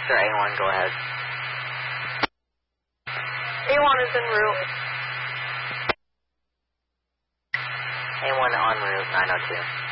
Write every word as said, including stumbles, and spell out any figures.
Officer A one, go ahead. A one is en route. A one en route, nine oh two.